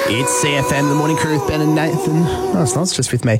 It's CFM, the morning crew with Ben and Nathan. No, it's not, it's just with me.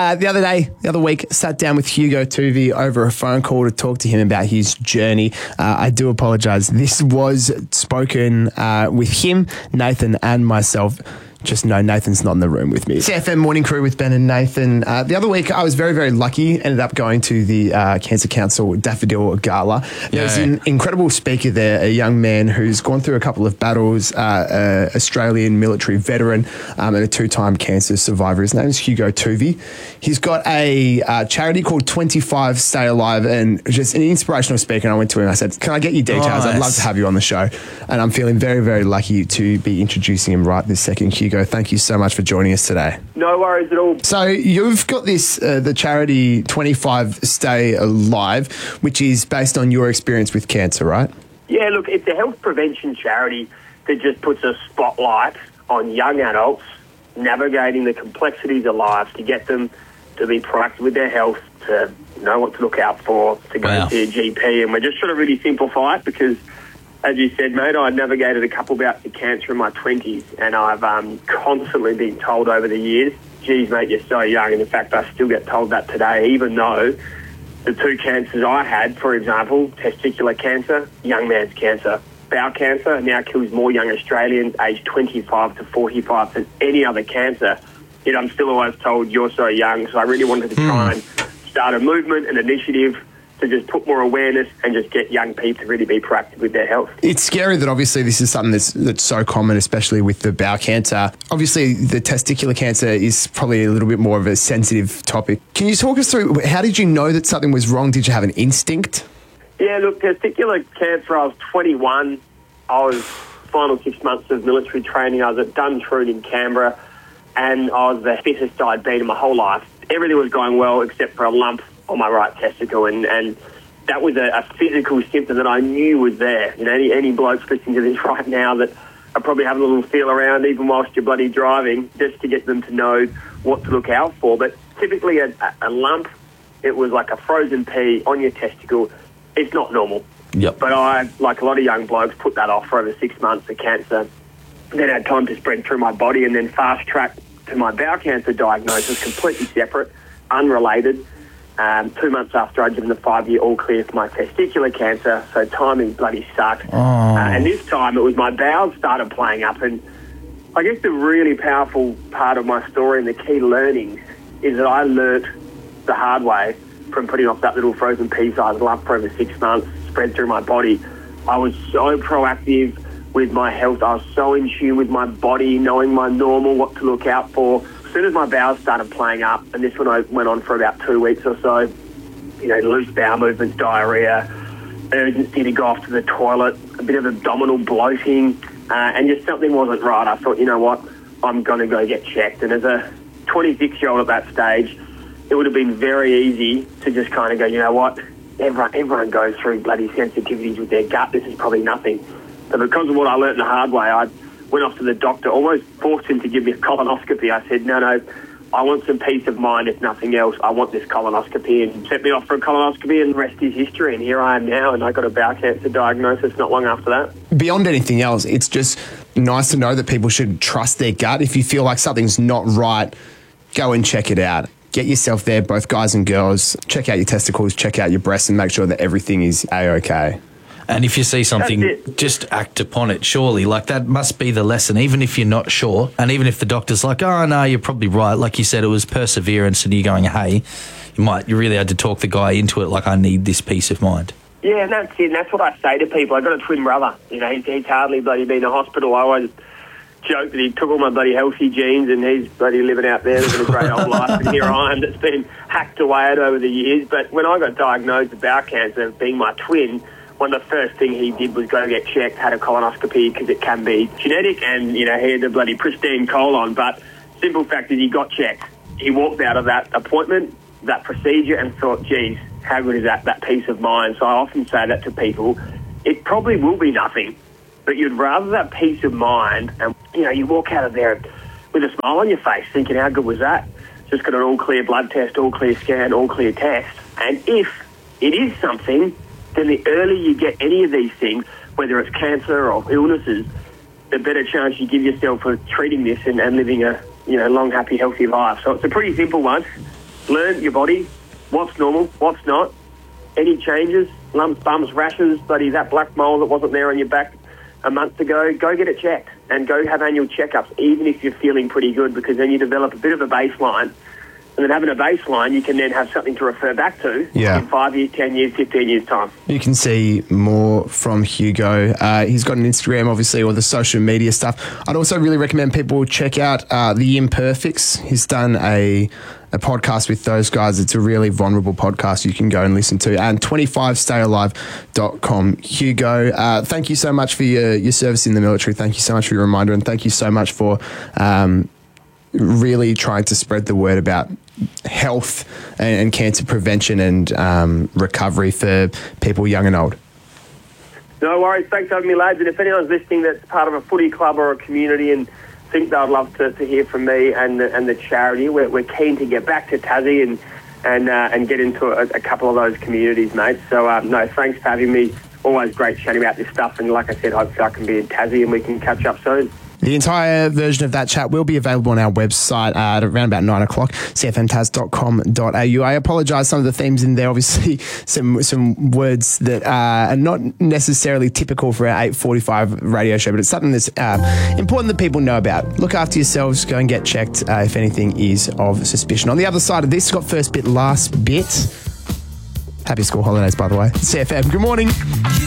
The other week, sat down with Hugo Tuvey over a phone call to talk to him about his journey. I do apologise. This was spoken with him, Nathan, and myself. Just know Nathan's not in the room with me. CFM morning crew with Ben and Nathan. The other week, I was very, very lucky. Ended up going to the Cancer Council Daffodil Gala. There's an incredible speaker there, a young man who's gone through a couple of battles, Australian military veteran and a two-time cancer survivor. His name is Hugo Tuvey. He's got a charity called 25 Stay Alive, and just an inspirational speaker. And I went to him and I said, can I get your details? Nice. I'd love to have you on the show. And I'm feeling very, very lucky to be introducing him right this second. Hugo, thank you so much for joining us today. No worries at all. So you've got this, the charity 25 Stay Alive, which is based on your experience with cancer, right? Yeah, look, it's a health prevention charity that just puts a spotlight on young adults navigating the complexities of life to get them to be proactive with their health, to know what to look out for, to go to your GP. And we're just trying to really simplify it because, as you said, mate, I navigated a couple bouts of cancer in my 20s, and I've constantly been told over the years, geez, mate, you're so young. And in fact, I still get told that today, even though the two cancers I had, for example, testicular cancer, young man's cancer, bowel cancer, now kills more young Australians aged 25 to 45 than any other cancer. Yet I'm still always told, you're so young. So I really wanted to try and start a movement, an initiative to just put more awareness and just get young people to really be proactive with their health. It's scary that obviously this is something that's so common, especially with the bowel cancer. Obviously, the testicular cancer is probably a little bit more of a sensitive topic. Can you talk us through, how did you know that something was wrong? Did you have an instinct? Yeah, look, testicular cancer, I was 21. I was final 6 months of military training. I was at Duntroon in Canberra, and I was the fittest I'd been in my whole life. Everything was going well except for a lump on my right testicle, and that was a physical symptom that I knew was there. You know, any blokes listening to this right now that are probably having a little feel around even whilst you're bloody driving, just to get them to know what to look out for. But typically a lump, it was like a frozen pea on your testicle. It's not normal. Yep. But I, like a lot of young blokes, put that off for over 6 months of cancer. Then had time to spread through my body, and then fast-tracked to my bowel cancer diagnosis, completely separate, unrelated. 2 months after I'd given the 5-year all clear for my testicular cancer, so timing bloody sucked. And this time it was my bowels started playing up, and I guess the really powerful part of my story and the key learnings is that I learnt the hard way from putting off that little frozen pea-sized lump for over 6 months, spread through my body. I was so proactive with my health. I was so in tune with my body, knowing my normal, what to look out for. As soon as my bowels started playing up, and this one went on for about 2 weeks or so, you know, loose bowel movements, diarrhoea, urgency to go off to the toilet, a bit of abdominal bloating, and just something wasn't right. I thought, you know what, I'm going to go get checked. And as a 26-year-old at that stage, it would have been very easy to just kind of go, you know what, everyone goes through bloody sensitivities with their gut. This is probably nothing. But because of what I learnt the hard way, I went off to the doctor, almost forced him to give me a colonoscopy. I said, no, I want some peace of mind, if nothing else. I want this colonoscopy, and sent me off for a colonoscopy, and the rest is history. And here I am now, and I got a bowel cancer diagnosis not long after that. Beyond anything else, it's just nice to know that people should trust their gut. If you feel like something's not right, go and check it out. Get yourself there, both guys and girls. Check out your testicles, check out your breasts, and make sure that everything is A-OK. And if you see something, just act upon it, surely. Like, that must be the lesson, even if you're not sure. And even if the doctor's like, oh, no, you're probably right. Like you said, it was perseverance, and you're going, hey, you really had to talk the guy into it, like, I need this peace of mind. Yeah, and that's it. And that's what I say to people. I've got a twin brother. You know, he's hardly bloody been in hospital. I always joke that he took all my bloody healthy genes, and he's bloody living out there, living a great old life. And here I am that's been hacked away at over the years. But when I got diagnosed with bowel cancer, being my twin, one of the first things he did was go get checked, had a colonoscopy because it can be genetic, and, you know, he had the bloody pristine colon. But simple fact is he got checked. He walked out of that appointment, that procedure, and thought, geez, how good is that peace of mind? So I often say that to people. It probably will be nothing, but you'd rather that peace of mind, and, you know, you walk out of there with a smile on your face thinking, how good was that? Just got an all-clear blood test, all-clear scan, all-clear test. And if it is something, then the earlier you get any of these things, whether it's cancer or illnesses, the better chance you give yourself for treating this and living a long, happy, healthy life. So it's a pretty simple one. Learn your body, what's normal, what's not, any changes, lumps, bumps, rashes, bloody that black mole that wasn't there on your back a month ago, go get it checked and go have annual checkups, even if you're feeling pretty good, because then you develop a bit of a baseline. And then having a baseline, you can then have something to refer back to in 5 years, 10 years, 15 years' time. You can see more from Hugo. He's got an Instagram, obviously, or the social media stuff. I'd also really recommend people check out The Imperfects. He's done a podcast with those guys. It's a really vulnerable podcast you can go and listen to. And 25stayalive.com. Hugo, thank you so much for your service in the military. Thank you so much for your reminder. And thank you so much for really trying to spread the word about health and cancer prevention and recovery for people young and old. No worries. Thanks for having me, lads. And if anyone's listening that's part of a footy club or a community and think they'd love to hear from me and the charity, we're keen to get back to Tassie and get into a couple of those communities, mate. So, no, thanks for having me. Always great chatting about this stuff. And like I said, hopefully I can be in Tassie and we can catch up soon. The entire version of that chat will be available on our website at around about 9 o'clock, cfmtas.com.au. I apologise, some of the themes in there, obviously some words that are not necessarily typical for our 8:45 radio show, but it's something that's important that people know about. Look after yourselves, go and get checked if anything is of suspicion. On the other side of this, got first bit, last bit. Happy school holidays, by the way. CFM, good morning.